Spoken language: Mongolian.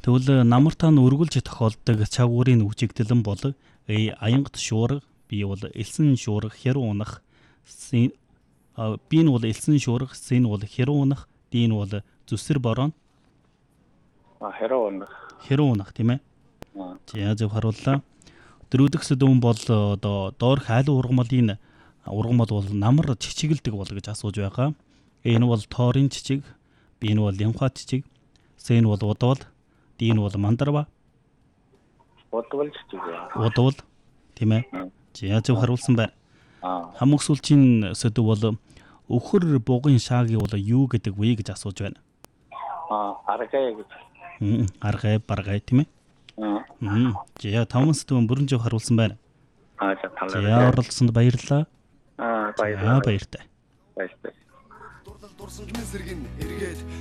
Тэгвэл намартаа өргөлж тохиолдог чагуурын үжигдэлэн бол аянgat шуурга, би бол элсэн шуурга хэрүү унах, би нь бол элсэн шуурга, син бол хэрүү унах, ди нь бол зүсэр борон. Хэрүү унах. Хэрүү унах тийм ээ. За зөв харууллаа. Дөрөвдөх сэдвэн бол одоо доор хайлуу ургамлын ургамал бол намар чичигэлдэг бол гэж асууж байгаа. Энэ бол тоорын чичиг, би нь бол лимфа чичиг, С нь бол удвал, Д нь бол мандарва. Удвал чичиг. Удвал тийм ээ. За зөв харуулсан байна. Хамгийн сүүлчийн сэдв бол өвхөр бугын шаагийг бол юу гэдэг вэ гэж асууж байна. Аргай гэж. Аргай, баргай тийм ээ. За таван сэдвэн бүрэн зөв харуулсан байна. За талаа. За оролцсонд баярлалаа. Баярлалаа. Баяртай. Баяртай. Дурлал дурсан гинэн сэргэн эргээд